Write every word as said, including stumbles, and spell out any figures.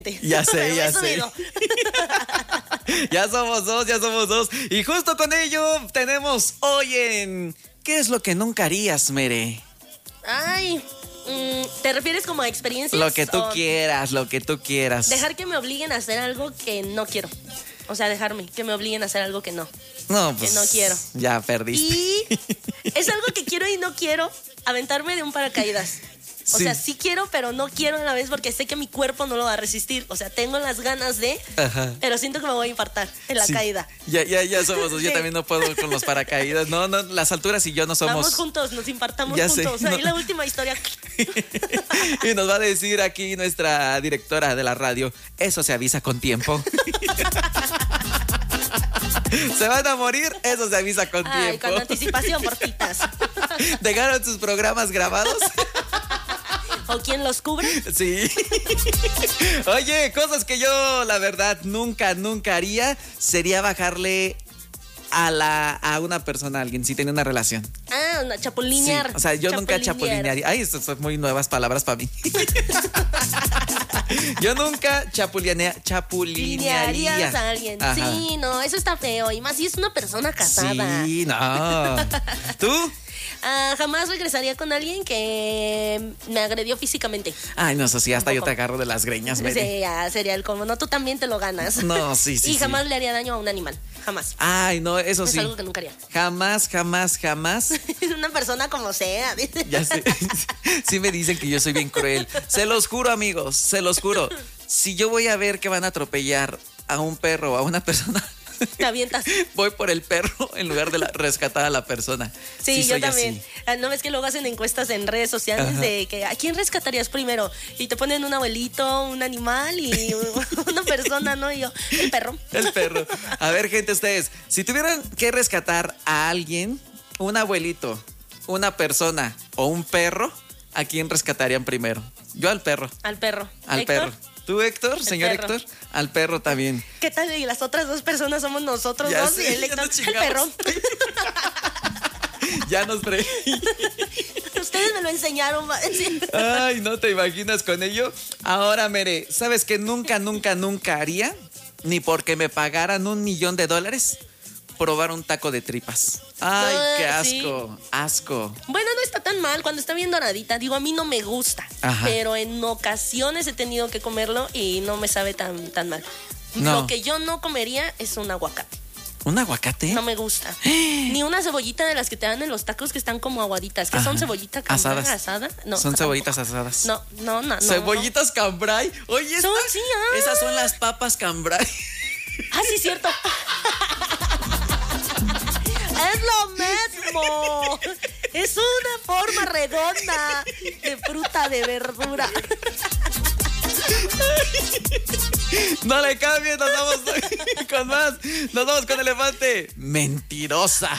Ya sé, Pero ya he sé. subido. Ya somos dos, ya somos dos. Y justo con ello tenemos hoy en ¿qué es lo que nunca harías, Mere? Ay, mm, ¿te refieres como a experiencias? Lo que tú o quieras, lo que tú quieras. Dejar que me obliguen a hacer algo que no quiero. O sea, dejarme, que me obliguen a hacer algo que no. No, pues. que no quiero. Ya perdiste. Y es algo que quiero y no quiero, aventarme de un paracaídas. O Sí. sea, sí quiero, pero no quiero a la vez porque sé que mi cuerpo no lo va a resistir. O sea, tengo las ganas de, Ajá. pero siento que me voy a infartar en la Sí. caída. Ya, ya, ya somos dos. Yo Sí. también no puedo con los paracaídas. No, no, las alturas y yo no somos. Vamos juntos, nos infartamos Ya sé, juntos. no. Ahí la última historia. Y nos va a decir aquí nuestra directora de la radio, eso se avisa con tiempo. Se van a morir, eso se avisa con Ay, tiempo. con anticipación, porfitas. ¿Dejaron sus programas grabados? ¿O quién los cubre? Sí. Oye, cosas que yo, la verdad, nunca, nunca haría sería bajarle a la a una persona, a alguien, si tiene una relación. Ah, no, chapulinear. Sí, o sea, yo nunca Chapulinear. chapulinearía. Ay, estas son muy nuevas palabras para mí. Yo nunca chapulinea, chapulinearía. Linearías a alguien. Ajá. Sí, no, eso está feo. Y más si es una persona casada. Sí, no. ¿Tú? Ah, jamás regresaría con alguien que me agredió físicamente. Ay, no, eso sí, hasta Un yo poco. te agarro de las greñas, Mere. Sí, ya, sería el colmo. No, tú también te lo ganas. No, sí, sí, Y sí. jamás le haría daño a un animal. Jamás. Ay, no, eso Es sí. algo que nunca haría. Jamás, jamás, jamás. Una persona como sea. ¿Viste? Ya sé. Sí me dicen que yo soy bien cruel. Se los juro, amigos, se los juro. Si yo voy a ver que van a atropellar a un perro o a una persona, Te avientas. voy por el perro en lugar de la, rescatar a la persona. Sí, yo soy también. así. Ah, ¿no ves que luego hacen encuestas en redes sociales Ajá. de que a quién rescatarías primero? Y te ponen un abuelito, un animal y una persona, ¿no? Y yo, el perro. El perro. A ver, gente, ustedes, si tuvieran que rescatar a alguien, un abuelito, una persona o un perro, ¿a quién rescatarían primero? Yo al perro. Al perro. Al Héctor, perro. ¿Tú, Héctor? Señor perro. Héctor. Al perro también. ¿Qué tal? Y las otras dos personas somos nosotros Ya dos sé, y el ya Héctor, nos el perro. chingamos. Ya nos pre... Ustedes me lo enseñaron. va. Sí. Ay, no te imaginas con ello. Ahora, Mere, ¿sabes qué nunca, nunca, nunca haría? Ni porque me pagaran un millón de dólares, probar un taco de tripas. Ay, Ah, qué sí. asco, asco. Bueno, no está tan mal cuando está bien doradita. Digo, a mí no me gusta. Ajá. Pero en ocasiones he tenido que comerlo y no me sabe tan, tan mal. No. Lo que yo no comería es un aguacate. ¿Un aguacate? No me gusta. Ni una cebollita de las que te dan en los tacos que están como aguaditas. Que Ajá. son cebollita cambray, Asadas. asada. No, Son tampoco. cebollitas asadas. No, no, no. no Cebollitas cambray. Oye, Son, estas- sí, ah. esas son las papas cambray. no. Ah, sí, cierto. Es lo mismo. Es una forma redonda de fruta, de verdura. No le cambies, nos vamos con más. Nos vamos con elefante. Mentirosa.